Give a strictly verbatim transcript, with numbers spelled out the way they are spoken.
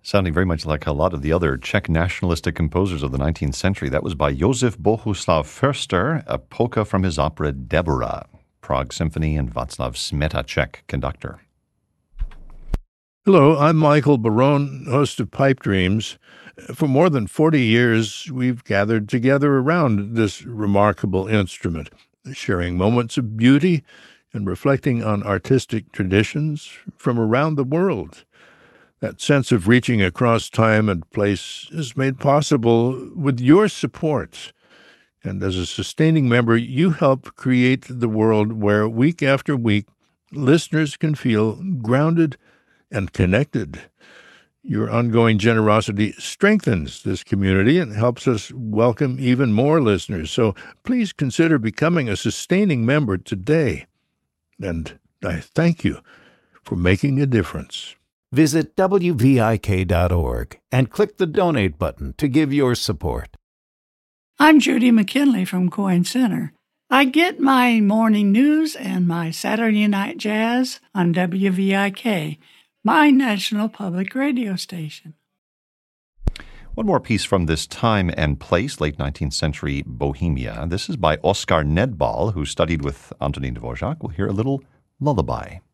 Sounding very much like a lot of the other Czech nationalistic composers of the nineteenth century. That was by Josef Bohuslav Förster, a polka from his opera Deborah, Prague Symphony, and Václav Smetacek, conductor. Hello, I'm Michael Barone, host of Pipe Dreams. For more than forty years, we've gathered together around this remarkable instrument, sharing moments of beauty and reflecting on artistic traditions from around the world. That sense of reaching across time and place is made possible with your support. And as a sustaining member, you help create the world where week after week, listeners can feel grounded and connected. Your ongoing generosity strengthens this community and helps us welcome even more listeners. So please consider becoming a sustaining member today. And I thank you for making a difference. Visit W V I K dot org and click the donate button to give your support. I'm Judy McKinley from Coyne Center. I get my morning news and my Saturday night jazz on W V I K, my national public radio station. One more piece from this time and place, late nineteenth century Bohemia. This is by Oskar Nedbal, who studied with Antonín Dvořák. We'll hear a little lullaby.